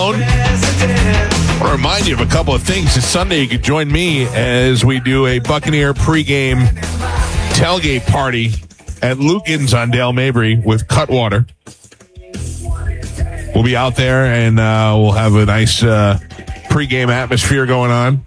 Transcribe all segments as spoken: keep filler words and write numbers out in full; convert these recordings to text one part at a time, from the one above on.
I want to remind you of a couple of things. This Sunday, you can join me as we do a Buccaneer pregame tailgate party at Lucan's on Dale Mabry with Cutwater. We'll be out there, and uh, we'll have a nice uh, pregame atmosphere going on.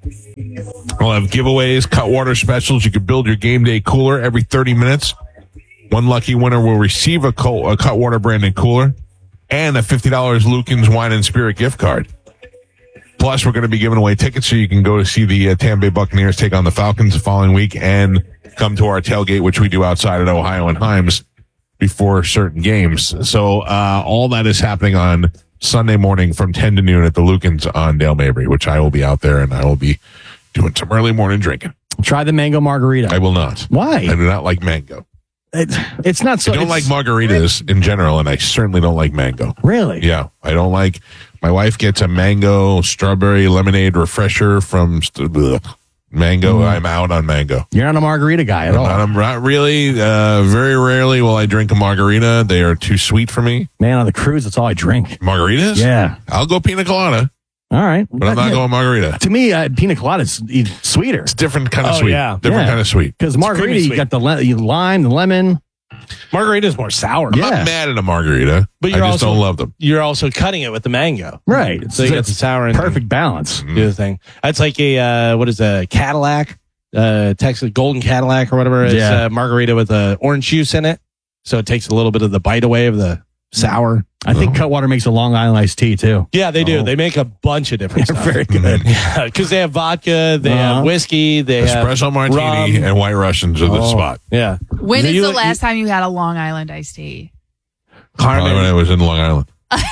We'll have giveaways, Cutwater specials. You can build your game day cooler every thirty minutes. One lucky winner will receive a, co- a Cutwater branded cooler and a fifty dollars Lucan's Wine and Spirit gift card. Plus, we're going to be giving away tickets so you can go to see the uh, Tampa Bay Buccaneers take on the Falcons the following week and come to our tailgate, which we do outside at Ohio and Himes before certain games. So uh, all that is happening on Sunday morning from ten to noon at the Lucan's on Dale Mabry, which I will be out there and I will be doing some early morning drinking. Try the mango margarita. I will not. Why? I do not like mango. It, it's not so. I don't like margaritas in general, and I certainly don't like mango. Really? Yeah, I don't like. My wife gets a mango strawberry lemonade refresher from ugh, mango. Mm. I'm out on mango. You're not a margarita guy at I'm all. Not, I'm not really. Uh, very rarely will I drink a margarita. They are too sweet for me. Man, on the cruise, that's all I drink. Margaritas? Yeah. I'll go pina colada. All right. But I'm not going margarita. To me, uh, pina colada is sweeter. It's different kind of oh, sweet. Yeah. Different yeah. kind of sweet. Because margarita, you got the le- you lime, the lemon. Margarita is more sour. I'm Yeah. not mad at a margarita, But I you're just also, don't love them. You're also cutting it with the mango. Right. So you get the sour and perfect balance. Mm-hmm. the other thing. That's like a, uh, what is a Cadillac, uh, Texas Golden Cadillac or whatever. It's Yeah. uh, margarita with uh, orange juice in it. So it takes a little bit of the bite away of the sour. I think Cutwater makes a Long Island iced tea, too. Yeah, they do. Oh. They make a bunch of different They're stuff. very good. Yeah, because they have vodka, they Uh-huh. have whiskey, they Espresso have martini rum. and White Russians are the Oh, spot. Yeah. When So is you- the last you- time you had a Long Island iced tea? Probably when I Carmen, was in Long Island.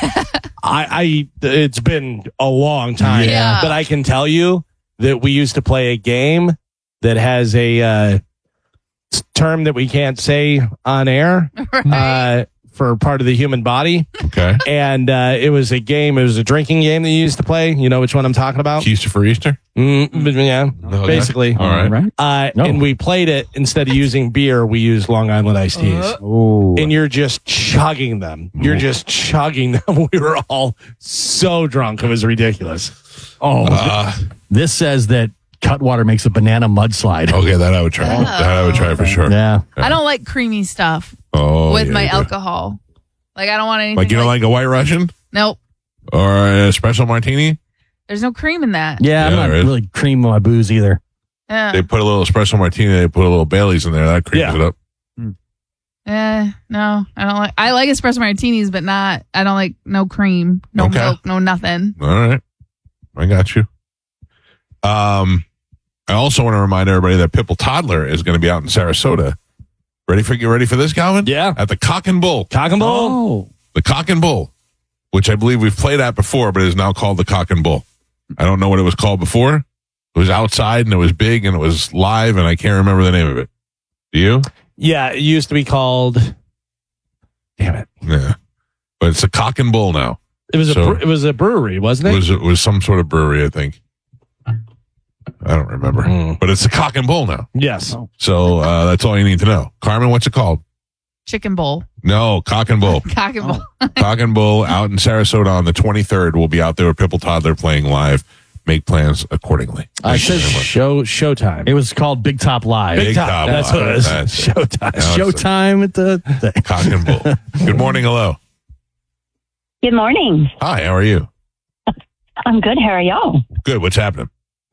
I, I, it's been a long time, Yeah. but I can tell you that we used to play a game that has a uh, term that we can't say on air Right. uh, for part of the human body, Okay. and uh, it was a game. It was a drinking game that you used to play. You know which one I'm talking about? Keister for Easter? Mm, but yeah, Okay. basically. All right. right. Uh, No. And we played it instead of using beer, we used Long Island iced teas. Uh. Ooh. And you're just chugging them. You're just chugging them. We were all so drunk. It was ridiculous. Oh, Uh, this says that Cutwater makes a banana mudslide. okay, that I would try. Oh. That I would try for sure. Yeah. I don't like creamy stuff Oh, with yeah, my you do. alcohol. Like, I don't want anything. Like you don't like a White Russian Nope. or a espresso martini? There's no cream in that. Yeah, I'm Yeah, not there is. really cream my booze either. Yeah. They put a little espresso martini. They put a little Bailey's in there. That creams Yeah. it up. Eh, no, I don't like. I like espresso martinis, but not. I don't like no cream, no Okay. milk, no nothing. All right, I got you. Um, I also want to remind everybody that Pipple Toddler is going to be out in Sarasota. Ready for get ready for this, Calvin? Yeah. At the Cock and Bull, Cock and Bull. Oh. the Cock and Bull, which I believe we've played at before, but is now called the Cock and Bull. I don't know what it was called before. It was outside and it was big and it was live and I can't remember the name of it. Do you? Yeah, it used to be called. Damn it! Yeah, but it's a Cock and Bull now. It was So- a bre- it was a brewery, wasn't It it? was it was some sort of brewery, I think. I don't remember, Mm. but it's a Cock and Bull now. Yes. So uh, that's all you need to know. Carmen, what's it called? Chicken bowl, No, Cock and Bull. cock and bowl. Cock and Bull out in Sarasota on the twenty-third. We'll be out there with Pipple Toddler playing live. Make plans accordingly. I Thank you said very much. show Showtime. It was called Big Top Live. Big Top. Top That's Live. what it is. That's it. Showtime. Now it's Showtime at the. a Cock and Bull. Good morning. Hello. Good morning. Hi. How are you? I'm good. How are y'all? Good. What's happening?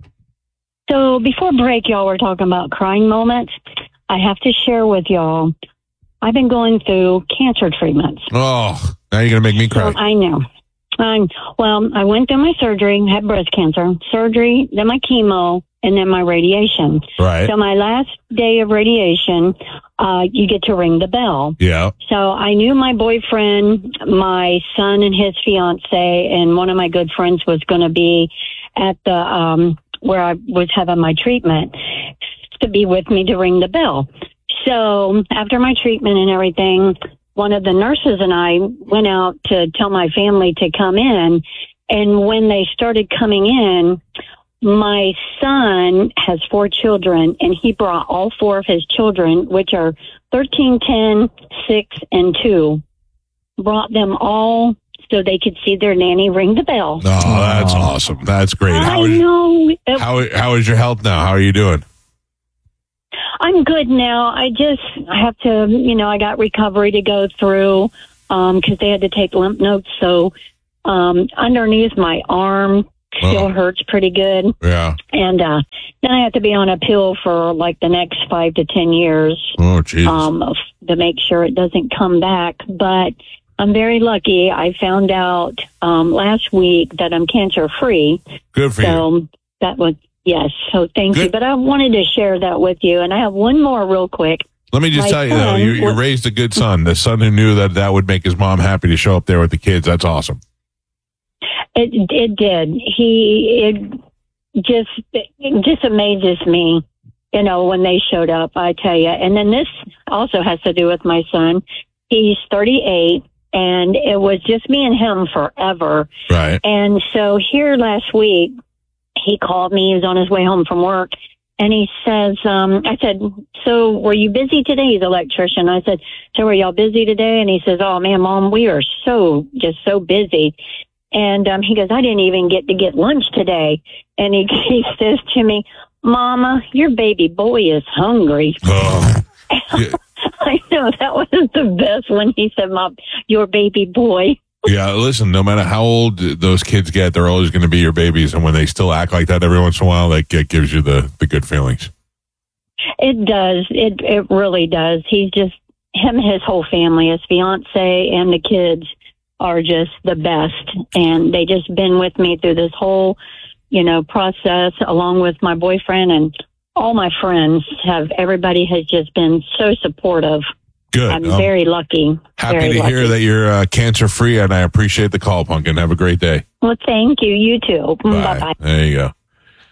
So before break, y'all were talking about crying moments. I have to share with y'all. I've been going through cancer treatments. Oh, now you're gonna make me cry. So I know. I'm, well, I went through my surgery, had breast cancer, surgery, then my chemo, and then my radiation. Right. So my last day of radiation, uh, you get to ring the bell. Yeah. So I knew my boyfriend, my son and his fiance, and one of my good friends was going to be at the, um, where I was having my treatment to be with me to ring the bell. So after my treatment and everything, one of the nurses and I went out to tell my family to come in. And when they started coming in, my son has four children, and he brought all four of his children, which are thirteen, ten, six, and two, brought them all so they could see their nanny ring the bell. Oh, that's awesome. That's great. How I is, know. It- how, how is your health now? How are you doing? I'm good now. I just have to, you know, I got recovery to go through um, because they had to take lymph nodes. So um, underneath my arm still Oh. hurts pretty good. Yeah. And uh, then I have to be on a pill for like the next five to ten years Oh, Jesus. um, f- to make sure it doesn't come back. But I'm very lucky. I found out um, last week that I'm cancer free. Good for you. So that was, yes. So thank Good. you. But I wanted to share that with you. And I have one more real quick. Let me just my tell you, though, son you, you was- raised a good son. The son who knew that that would make his mom happy to show up there with the kids. That's awesome. It it did. He it just it just amazes me, you know, when they showed up. I tell you. And then this also has to do with my son. He's thirty-eight, and it was just me and him forever. Right. And so here last week, he called me. He was on his way home from work. And he says, um, I said, so were you busy today? He's an electrician. I said, so were y'all busy today? And he says, oh, man, Mom, we are so, just so busy. And um, he goes, I didn't even get to get lunch today. And he, he says to me, Mama, your baby boy is hungry. Oh, yeah, I know, that was the best when he said, Mom, your baby boy. yeah, listen, no matter how old those kids get, they're always going to be your babies. And when they still act like that every once in a while, that g- gives you the, the good feelings. It does. It it really does. He's just, him and his whole family, his fiance and the kids are just the best. And they just been with me through this whole, you know, process, along with my boyfriend and all my friends have, everybody has just been so supportive. Good. I'm Um, very lucky. happy very to hear lucky. that you're uh, cancer free, and I appreciate the call, Pumpkin. Have a great day. Well, thank you. You too. Bye bye. There you go.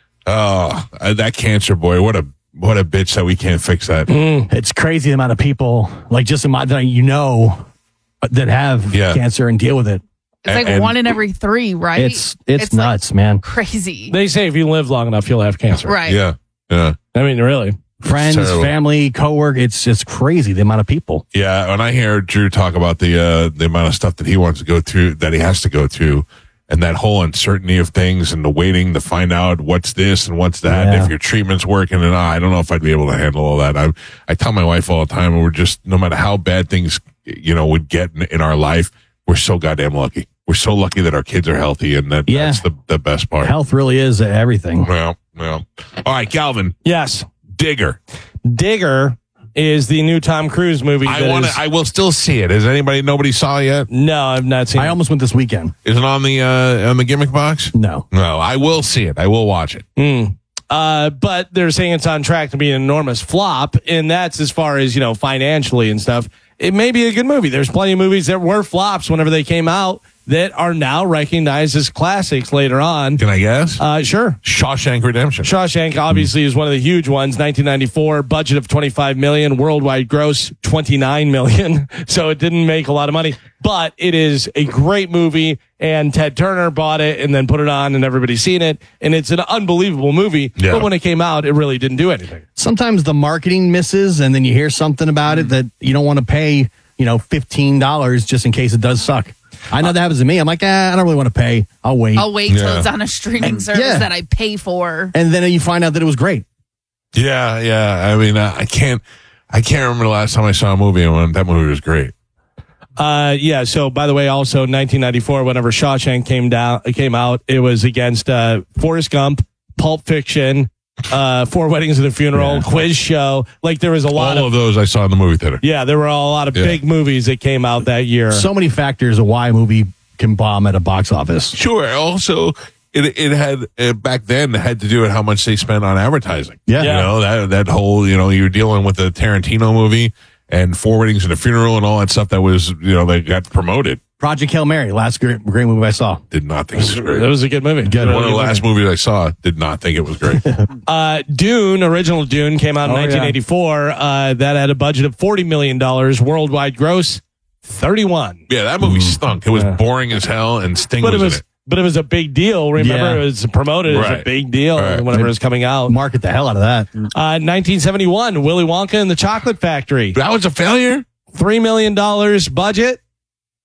Oh, uh, that cancer boy! What a what a bitch that we can't fix that. It's crazy the amount of people, like just in my, that you know, that have Yeah. cancer and deal with it. It's like And- one in every three, right? It's it's, It's like- nuts, man. crazy. They say if you live long enough, you'll have cancer. Right. Yeah, yeah, I mean, really. Friends, terrible. family, coworker. It's it's crazy the amount of people. yeah. When I hear Drew talk about the uh, the amount of stuff that he wants to go through, that he has to go through, and that whole uncertainty of things, and the waiting to find out what's this and what's that, and Yeah. if your treatment's working, and uh, I don't know if I'd be able to handle all that. I I tell my wife all the time, we're just, no matter how bad things, you know, would get in, in our life, we're so goddamn lucky. We're so lucky that our kids are healthy, and that Yeah. that's the the best part. Health really is everything. Well, well. All right, Calvin, Yes. Digger. Digger is the new Tom Cruise movie. I that want is- to. I will still see it. Has anybody? Nobody saw it yet? No, I've not seen I it. almost went this weekend. Is it on the uh, on the gimmick box? No. No, I will see it. I will watch it. Mm. Uh, but they're saying it's on track to be an enormous flop, and that's as far as, you know, financially and stuff. It may be a good movie. There's plenty of movies that were flops whenever they came out that are now recognized as classics later on. Can I guess? Uh, sure. Shawshank Redemption. Shawshank obviously is one of the huge ones. nineteen ninety-four, budget of twenty-five million, worldwide gross twenty-nine million. So it didn't make a lot of money, but it is a great movie. And Ted Turner bought it and then put it on, and everybody's seen it. And it's an unbelievable movie. Yeah. But when it came out, it really didn't do anything. Sometimes the marketing misses, and then you hear something about it that you don't want to pay, you know, fifteen dollars just in case it does suck. I know that happens to me. I'm like, eh, I don't really want to pay. I'll wait. I'll wait till Yeah. it's on a streaming service Yeah. that I pay for. And then you find out that it was great. Yeah, yeah. I mean, uh, I can't. I can't remember the last time I saw a movie and when that movie was great. Uh, yeah. So, by the way, also nineteen ninety-four, whenever Shawshank came down, came out, it was against uh, Forrest Gump, Pulp Fiction, uh, Four Weddings and a Funeral, Yeah. Quiz Show. Like there was a lot All of, of those I saw in the movie theater. yeah, there were a lot of Yeah. big movies that came out that year. So many factors of why a movie can bomb at a box office. Sure. Also, it it had uh, back then it had to do with how much they spent on advertising. Yeah. You know that that whole, you know, you're dealing with the Tarantino movie and Four Weddings and a Funeral and all that stuff that was, you know, that got promoted. Project Hail Mary, last great, great movie I saw. Did not think it was That great. was a good movie. Good. One of Really the good last movie. movies I saw. Did not think it was great. Uh, Dune, original Dune, came out in Oh, yeah. nineteen eighty-four. Uh, that had a budget of forty million dollars, worldwide gross thirty-one. Yeah, that movie stunk. It was Yeah. boring as hell, and Sting But was, it was, in it. but it was a big deal. Remember, Yeah. it was promoted as a Right. big deal Right. whenever it was coming out. Market the hell out of that. Uh, nineteen seventy-one, Willy Wonka and the Chocolate Factory. That was a failure. Three million dollars budget,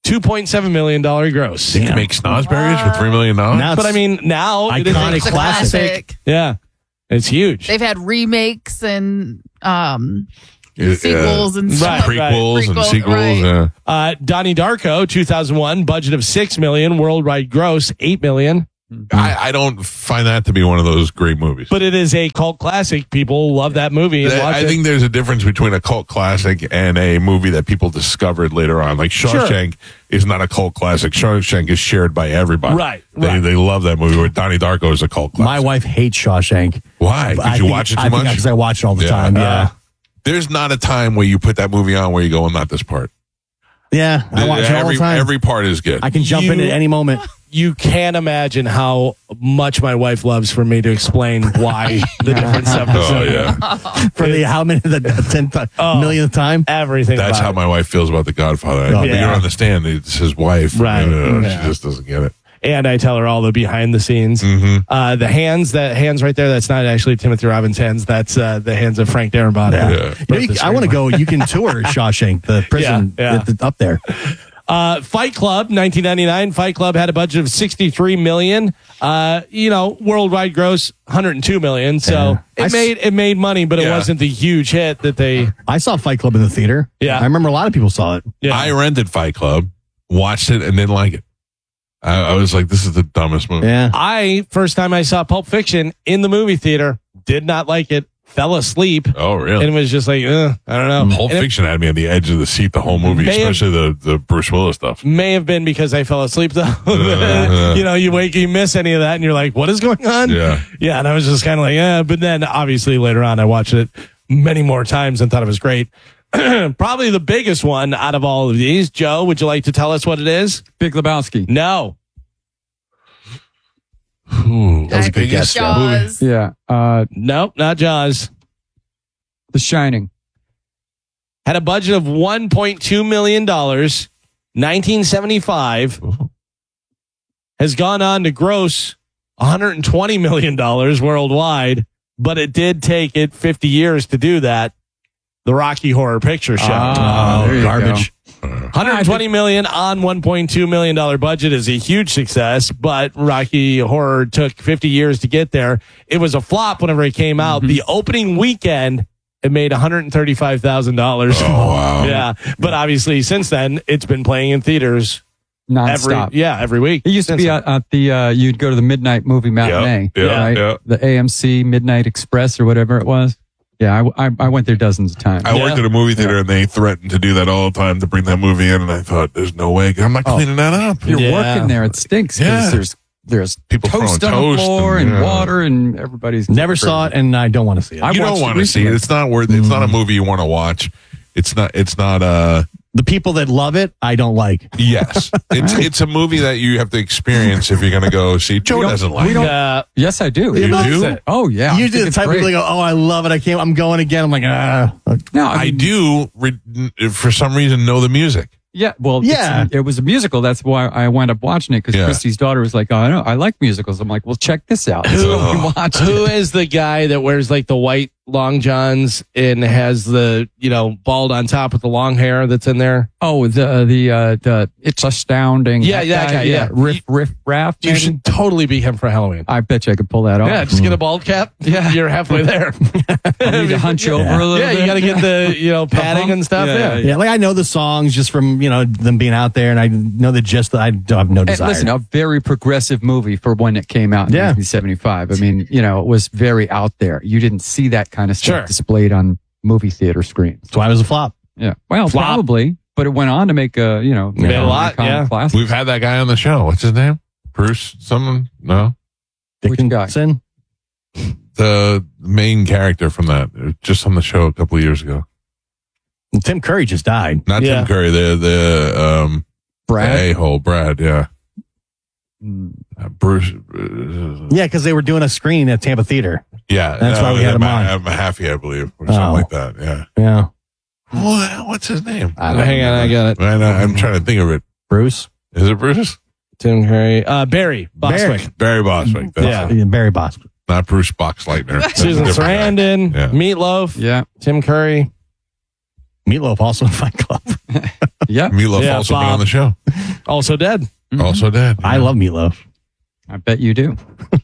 two point seven million dollars gross. You can make Snosberries for three million dollars. Now But I it's mean, now it is iconic a It's a classic. classic. Yeah, it's huge. They've had remakes and um, Uh, sequels and Right, stuff. prequels and Prequel, sequels. right. Yeah. Uh, Donnie Darko, two thousand one, budget of six million dollars, worldwide gross eight million dollars. I, I don't find that to be one of those great movies. But it is a cult classic. People love that movie and watch I it. think there's a difference between a cult classic and a movie that people discovered later on. Like Shawshank is not a cult classic. Shawshank is shared by everybody. Right, They, right. they love that movie. Where Donnie Darko is a cult classic. My wife hates Shawshank. Why? Did I you think- watch it too I think much? because I watch it all the Yeah. time. Yeah. Uh, There's not a time where you put that movie on where you go, well, not this part. yeah. I watch it all every, the time. every part is good. I can jump You- in at any moment. You can't imagine how much my wife loves for me to explain why the different stuff is. oh, yeah. For the how many the tenth Oh. millionth time? Everything That's about how it. my wife feels about The Godfather. Oh, But you yeah. don't understand. It's his wife. Right. Uh, Yeah. She just doesn't get it. And I tell her all the behind the scenes. Mm-hmm. Uh, the hands, that hands right there, that's not actually Timothy Robbins' hands. That's uh, the hands of Frank Darabont. Yeah. Yeah. You know, you- I want to go. You can tour Shawshank, the prison Yeah, yeah. at the- up there. Uh, Fight Club, nineteen ninety-nine. Fight Club had a budget of sixty-three million dollars. Uh, you know, worldwide gross one hundred two million dollars. So Yeah. I it s- made it made money, but it Yeah. wasn't the huge hit that they. I saw Fight Club in the theater. Yeah. I remember a lot of people saw it. Yeah. I rented Fight Club, watched it, and didn't like it. I, I was like, this is the dumbest movie. Yeah. I first time I saw Pulp Fiction in the movie theater, did not like it. Fell asleep. Oh, really? And was just like, uh, I don't know. Pulp And it Fiction had me on the edge of the seat the whole movie, May have- especially the, the Bruce Willis stuff. may have been because I fell asleep though. Uh-huh. you know, you wake, you miss any of that, and you're like, "What is going on?" Yeah. yeah. And I was just kind of like, "Yeah." But then, obviously, later on, I watched it many more times and thought it was great. Probably the biggest one out of all of these. Joe, would you like to tell us what it is? Big Lebowski. No. Ooh, That was a good guess, Joe. Jaws. Yeah. Uh, Nope, not Jaws. The Shining. Had a budget of one point two million dollars. nineteen seventy-five has gone on to gross one hundred twenty million dollars worldwide, but it did take it fifty years to do that. The Rocky Horror Picture Show. Ah, there you garbage. one hundred twenty million on one point two million dollars budget is a huge success, but Rocky Horror took fifty years to get there. It was a flop whenever it came out. The opening weekend, it made one hundred thirty-five thousand dollars. Oh, wow. Yeah. But obviously since then it's been playing in theaters every, Nonstop. yeah, every week. It used to Since be then. at, at the, uh, you'd go to the midnight movie matinee. yeah, right? yeah. The A M C Midnight Express or whatever it was. Yeah, I, I, I went there dozens of times. I Yeah. worked at a movie theater and they threatened to do that all the time to bring that movie in, and I thought, there's no way. I'm not cleaning that up. You're Yeah. working there. It stinks because Yeah. there's there's People toast throwing on the toast floor and, and, yeah. water and everybody's Never saw it, and I don't want to see it. I You watched don't it want to see it. recently. It's not worth it. It's not a movie you want to watch. It's not, it's not, uh, The people that love it, I don't like. yes. It's, it's a movie that you have to experience if you're going to go see. Joe don't- doesn't we like don't- it. Uh, Yes, I do. You He loves do? it. Oh yeah. I Usually think the it's type of great. people that go, oh, I love it. I can't. I'm going again. I'm like, ah. No, I I, mean, do, re- for some reason, know the music. Yeah, well, it's- Yeah. it was a musical. That's why I wound up watching it because Yeah. Christy's daughter was like, "Oh, I know, I like musicals." I'm like, "Well, check this out." So we watched who it. is the guy that wears like the white long johns and has the, you know, bald on top with the long hair that's in there? Oh, the the uh, the it's astounding. Yeah, that guy, yeah. riff riff raff. You maybe? should totally be him for Halloween. I bet you I could pull that off. Yeah, just get a bald cap. Yeah, you're halfway there. I need to hunch over a little Yeah, bit. you got to get the, you know, padding and stuff. Yeah, Yeah, yeah, Yeah, like I know the songs just from, you know, them being out there, and I know the gist that I don't have no And desire. listen, a very progressive movie for when it came out in Yeah. nineteen seventy-five. I mean, you know, it was very out there. You didn't see that kind of stuff Sure. displayed on movie theater screens. That's why it was a flop. Yeah, well, Flop. probably, but it went on to make a, you know, Made a lot, iconic yeah. classic. We've had that guy on the show. What's his name? Bruce? Someone? No? Which guy? Dickinson? The main character from that, uh, just on the show a couple of years ago. Tim Curry just died. Not Yeah. Tim Curry, the, the, um, Brad. a hole, Brad, yeah. Mm. Uh, Bruce. Uh, Yeah, because they were doing a screening at Tampa Theater. yeah. That's why we had him on. I'm happy, I believe, or Oh. something like that, yeah. Yeah. What, what's his name? I don't Hang on, I got it. I know, I'm trying to think of it. Bruce? Is it Bruce? Tim Curry. Uh, Barry Bostwick. Barry Bostwick. That's Yeah. it. Yeah, Barry Bostwick. Not Bruce Boxleitner. That's a Susan different guy. Sarandon. Yeah. Meatloaf. Yeah. Tim Curry. Meatloaf also in Fight Club. Yeah. Meatloaf Yeah, also been Bob. on the show. Also dead. Also dead. I love meatloaf. I bet you do.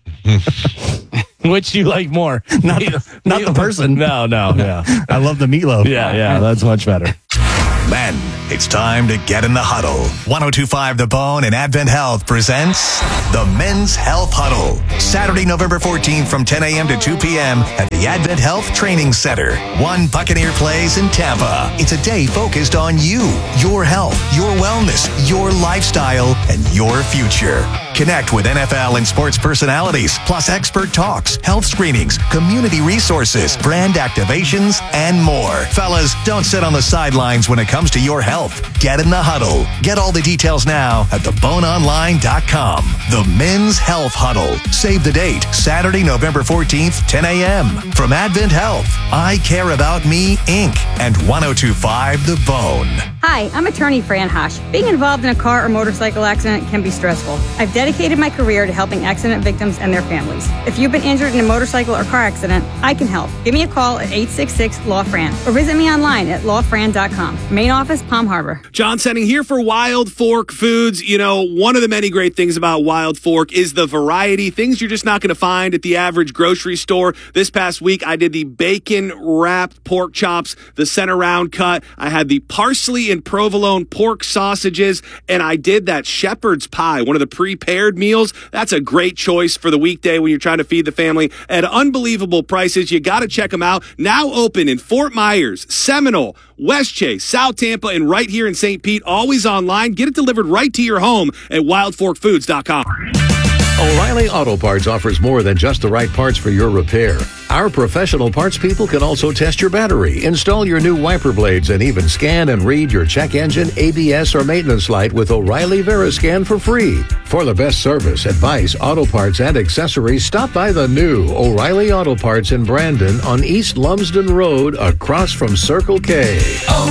Which do you like more? Not, not the person. No, no, yeah. I love the meatloaf. Yeah, yeah, that's much better. Men, it's time to get in the huddle. ten twenty-five The Bone and Advent Health presents the Men's Health Huddle. Saturday, November fourteenth from ten a.m. to two p.m. at the Advent Health Training Center. One Buccaneer Place in Tampa. It's a day focused on you, your health, your wellness, your lifestyle, and your future. Connect with N F L and sports personalities, plus expert talks, health screenings, community resources, brand activations, and more. Fellas, don't sit on the sidelines when it comes to your health. Get in the huddle. Get all the details now at the bone online dot com. The Men's Health Huddle. Save the date, Saturday, November fourteenth, ten a.m. From Advent Health, I Care About Me, Incorporated, and ten twenty-five The Bone. Hi, I'm attorney Fran Hosh. Being involved in a car or motorcycle accident can be stressful. I've dedicated my career to helping accident victims and their families. If you've been injured in a motorcycle or car accident, I can help. Give me a call at eight six six, L A W, F R A N or visit me online at law fran dot com. Main office, Palm Harbor. John Senning here for Wild Fork Foods. You know, one of the many great things about Wild Fork is the variety. Things you're just not going to find at the average grocery store. This past week, I did the bacon-wrapped pork chops, the center round cut. I had the parsley and provolone pork sausages, and I did that shepherd's pie, one of the prepared meals. That's a great choice for the weekday when you're trying to feed the family at unbelievable prices. You got to check them out. Now open in Fort Myers, Seminole, West Chase, South Tampa, and right here in Saint Pete. Always online. Get it delivered right to your home at wild fork foods dot com. O'Reilly Auto Parts offers more than just the right parts for your repair. Our professional parts people can also test your battery, install your new wiper blades, and even scan and read your check engine, A B S, or maintenance light with O'Reilly VeriScan for free. For the best service, advice, auto parts, and accessories, stop by the new O'Reilly Auto Parts in Brandon on East Lumsden Road across from Circle K.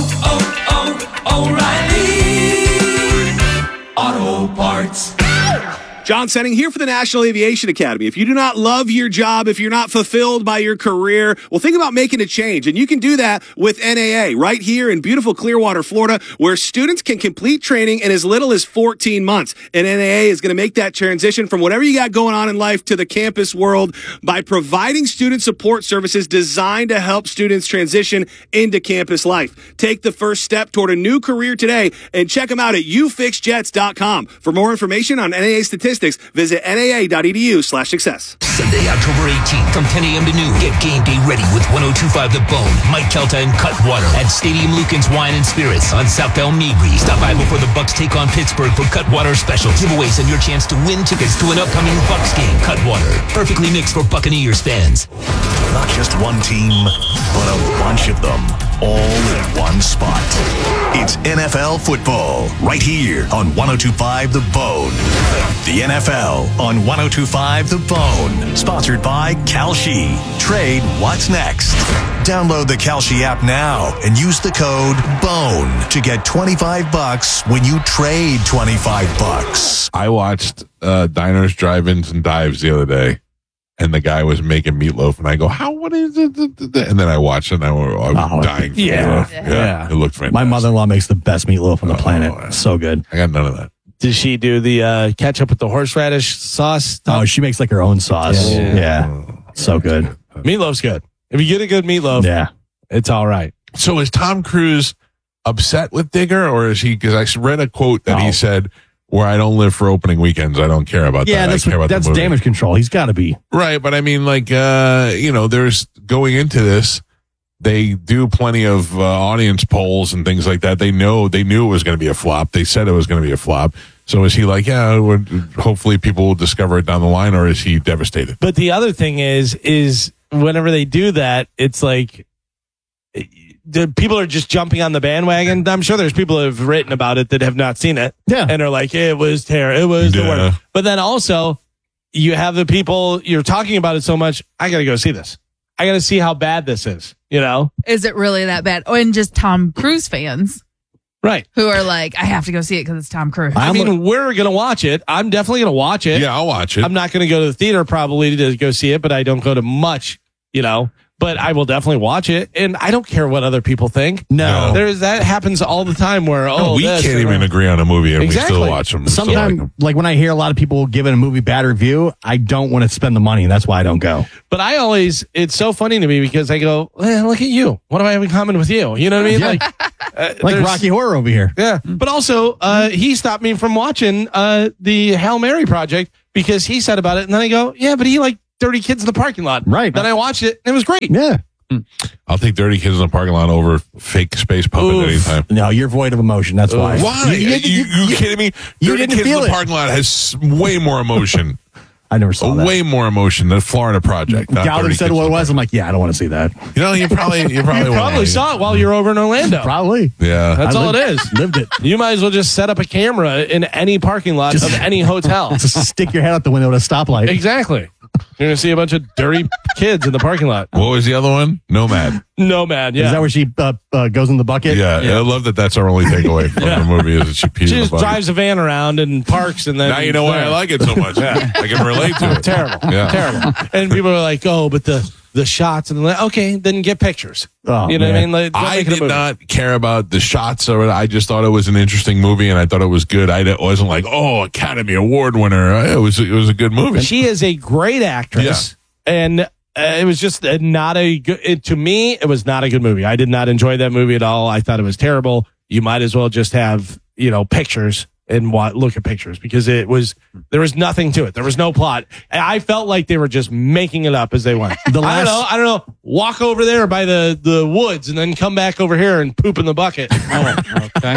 Oh, oh, oh, O'Reilly Auto Parts. John Senning here for the National Aviation Academy. If you do not love your job, if you're not fulfilled by your career, well, think about making a change. And you can do that with N A A right here in beautiful Clearwater, Florida, where students can complete training in as little as fourteen months. And N A A is going to make that transition from whatever you got going on in life to the campus world by providing student support services designed to help students transition into campus life. Take the first step toward a new career today and check them out at u fix jets dot com. For more information on N A A statistics, visit N A A dot E D U slash success. Sunday, October eighteenth from ten a.m. to noon. Get game day ready with ten twenty-five The Bone, Mike Kelta, and Cutwater at Stadium Lucan's Wine and Spirits on South El Mabry. Stop by before the Bucks take on Pittsburgh for Cutwater special giveaways and your chance to win tickets to an upcoming Bucks game. Cutwater, perfectly mixed for Buccaneers fans. Not just one team, but a bunch of them, all in one spot. It's N F L football, right here on ten twenty-five The Bone. The N F L on ten twenty-five The Bone. Sponsored by Kalshi. Trade what's next. Download the Kalshi app now and use the code BONE to get twenty-five bucks when you trade twenty-five bucks. I watched uh, Diners, Drive-Ins, and Dives the other day, and the guy was making meatloaf, and I go, "How? What is it?" And then I watched it, and I was, I was Oh, dying for yeah. meatloaf. Yeah. Yeah, it looked fantastic. My mother-in-law makes the best meatloaf on the Oh, planet. wow. So good. I got none of that. Did she do the uh, ketchup with the horseradish sauce? Oh, she makes like her own sauce. Yeah. Yeah. So good. Meatloaf's good. If you get a good meatloaf, Yeah. it's all right. So is Tom Cruise upset with Digger, or is he? Because I read a quote that Oh. he said, "Where I don't live for opening weekends, I don't care about Yeah, that. that's I care about that's the movie." damage control. He's got to be. Right, but I mean, like, uh, you know, there's going into this, they do plenty of uh, audience polls and things like that. They know, they knew it was going to be a flop. They said it was going to be a flop. So is he like, yeah, we're, hopefully people will discover it down the line, or is he devastated? But the other thing is, is whenever they do that, it's like the people are just jumping on the bandwagon. I'm sure there's people who have written about it that have not seen it. Yeah. And are like, it was terrible. It was the Yeah. worst. But then also, you have the people, you're talking about it so much, I got to go see this. I got to see how bad this is, you know? Is it really that bad? Oh, and just Tom Cruise fans Right. who are like, I have to go see it because it's Tom Cruise. I mean, we're going to watch it. I'm definitely going to watch it. Yeah, I'll watch it. I'm not going to go to the theater probably to go see it, but I don't go to much, you know, but I will definitely watch it, and I don't care what other people think. No. There's that happens all the time where, oh, No, we this can't or even that. agree on a movie and Exactly. we still watch them. Sometimes, like, like when I hear a lot of people giving a movie bad review, I don't want to spend the money. That's why I don't go. But I always, it's so funny to me because I go, eh, look at you. What do I have in common with you? You know what I mean? Yeah. Like, uh, Like there's- Rocky Horror over here. Yeah. But also, uh, he stopped me from watching uh, the Hail Mary Project because he said about it. And then I go, yeah, but he like dirty kids in the parking lot. Right. Then I watched it and it was great. Yeah. I'll take Dirty Kids in the Parking Lot over Fake Space Puppet Oof. anytime. No, you're void of emotion. That's why. Why? You, you, you kidding me? you Dirty didn't Kids feel in the it. Parking Lot has way more emotion. I never saw that. way more emotion than Florida Project. not Galvin Dirty said Kids what in it the was. I'm like, yeah, I don't want to see that. Parking Lot. You know, you probably, you probably, You won't. probably saw it while you were over in Orlando. Probably. Yeah. That's I all lived- it is. Lived it. You might as well just set up a camera in any parking lot Just- of any hotel. Just stick your head out the window at a stoplight. Exactly. You're going to see a bunch of dirty kids in the parking lot. What was the other one? Nomad. Nomad, yeah. Is that where she uh, uh, goes in the bucket? Yeah, I love that. That's our only takeaway from the movie is that she pees She in the just bucket. drives a van around and parks, and then Now you know why I like it so much. Yeah. I can relate to it. Terrible, Yeah. terrible. And people are like, "Oh, but the the shots," and like, okay, then get pictures. Oh, you know what I man. mean? Like, don't I make it a did movie. not care about the shots or I just thought it was an interesting movie and I thought it was good. I didn't- wasn't like, oh, Academy Award winner. It was it was a good movie. She is a great actress, and uh, it was just uh, not a good. It, to me, it was not a good movie. I did not enjoy that movie at all. I thought it was terrible. You might as well just have you know pictures and wa- look at pictures because it was there was nothing to it. There was no plot. And I felt like they were just making it up as they went. The I don't last- know. I don't know. Walk over there by the the woods and then come back over here and poop in the bucket. Oh, okay.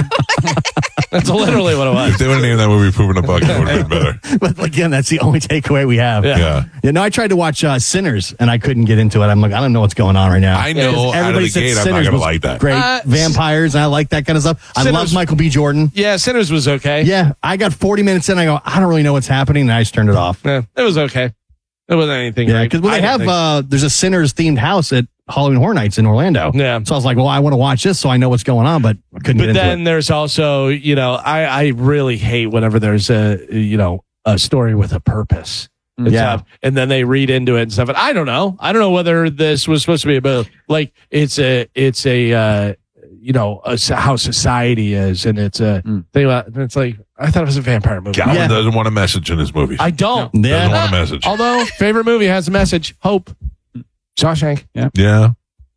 That's literally what it If was. they would have named that movie Poop in a Bucket, it would have been better. But again, that's the only takeaway we have. Yeah. Yeah. You know, I tried to watch uh, Sinners and I couldn't get into it. I'm like, I don't know what's going on right now. I know out of the said gate I'm not Sinners going to was like that. Great Uh, vampires, and I like that kind of stuff. I Sinners- love Michael B. Jordan. Yeah, Sinners was okay. Yeah, I got forty minutes in. I go, I don't really know what's happening, and I just turned it off. Yeah, it was okay. It wasn't anything. Yeah, great. because well, I they didn't have think- uh, there's a Sinners themed house at Halloween Horror Nights in Orlando. Yeah. So I was like, well, I want to watch this so I know what's going on, but I couldn't But get into then it. there's also, you know, I, I really hate whenever there's a, you know, a story with a purpose. And Yeah. stuff, and then they read into it and stuff. And I don't know. I don't know whether this was supposed to be about like it's a it's a uh, you know a, how society is, and it's a Mm. thing about. It's like I thought it was a vampire movie. Galvin Yeah. doesn't want a message in his movies. I don't. Yeah. doesn't want a message. Although favorite movie has a message, hope. Shawshank. Yeah.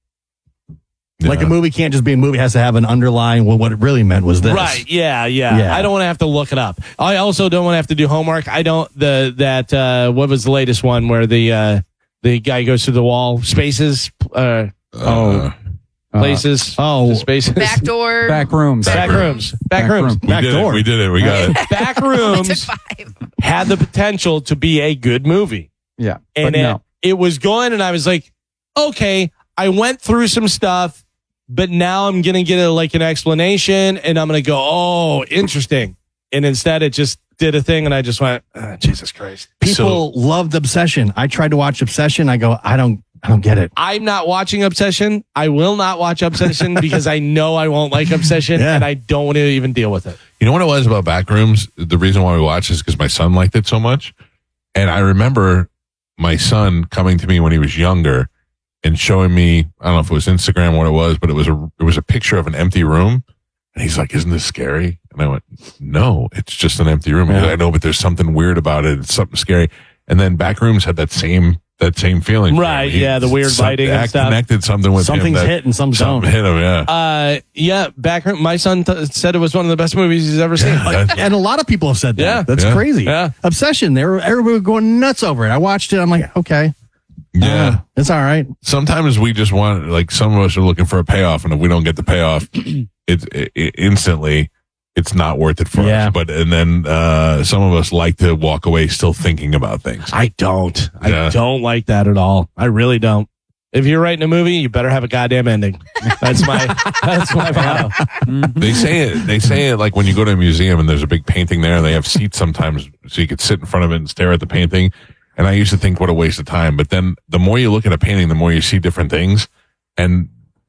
Like Yeah. a movie can't just be a movie; it has to have an underlying. Well, what it really meant was this. Right. Yeah, yeah. Yeah. I don't want to have to look it up. I also don't want to have to do homework. I don't the that uh what was the latest one where the uh the guy goes through the wall, spaces, uh Uh, places, oh. spaces. Back door. Back rooms. Back rooms. Back, Back rooms. room. we Back did door. it. We did it. We got it. Back Took rooms five. had the potential to be a good movie. Yeah. And but it, no. it was going and I was like, okay, I went through some stuff, but now I'm going to get a, like an explanation and I'm going to go, oh, interesting. And instead it just did a thing and I just went, oh, Jesus Christ. People loved Obsession. I tried to watch Obsession. I go, I don't, I don't get it. I'm not watching Obsession. I will not watch Obsession because I know I won't like Obsession Yeah. and I don't want to even deal with it. You know what it was about Backrooms? The reason why we watched is because my son liked it so much. And I remember my son coming to me when he was younger and showing me, I don't know if it was Instagram or what it was, but it was a, it was a picture of an empty room. And he's like, isn't this scary? And I went, no, it's just an empty room. And he's like, I know, but there's something weird about it. It's something scary. And then Backrooms had that same, that same feeling. for him. Right, He- yeah, the weird some- lighting and that stuff. connected something with him. Something's that- hit and some something don't. hit him, yeah. Uh, yeah, Backroom. My son th- said it was one of the best movies he's ever seen. That- And a lot of people have said that. Yeah. That's Yeah. crazy. Yeah. Obsession. They were everybody was going nuts over it. I watched it. I'm like, okay, yeah. uh, it's all right. Sometimes we just want, like, some of us are looking for a payoff, and if we don't get the payoff, it's it, it instantly it's not worth it for Yeah. us. But and then uh, some of us like to walk away still thinking about things. I don't. I Yeah. don't like that at all. I really don't. If you're writing a movie, you better have a goddamn ending. That's my. That's my motto. They say it. They say it like when you go to a museum and there's a big painting there. They have seats sometimes, so you could sit in front of it and stare at the painting. And I used to think, what a waste of time. But then the more you look at a painting, the more you see different things. And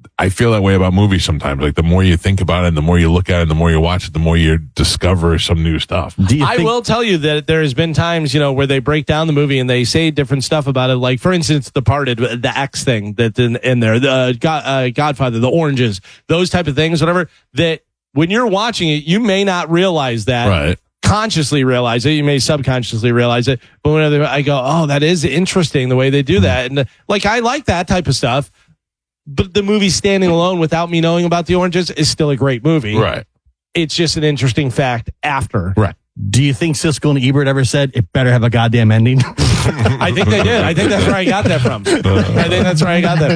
I feel that way about movies sometimes. Like the more you think about it, and the more you look at it, the more you watch it, the more you discover some new stuff. Do you I think- will tell you that there has been times, you know, where they break down the movie and they say different stuff about it. Like, for instance, Departed, the X thing that's in, in there, the uh, God, uh, Godfather, the oranges, those type of things, whatever, that when you're watching it, you may not realize that. Right. Consciously realize it. You may subconsciously realize it. But whenever I go, oh, that is interesting the way they do that. And uh, like, I like that type of stuff. But the movie standing alone without me knowing about the oranges is still a great movie. Right. It's just an interesting fact after. Right. Do you think Siskel and Ebert ever said it better have a goddamn ending? I think they did. I think that's where I got that from. I think that's where I got that